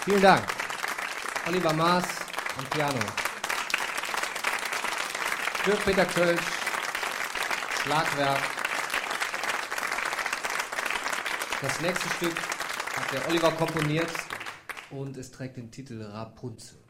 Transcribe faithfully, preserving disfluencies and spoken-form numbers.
Vielen Dank. Oliver Maas am Piano. Dirk-Peter Kölsch, Schlagwerk. Das nächste Stück hat der Oliver komponiert und es trägt den Titel Rapunzel.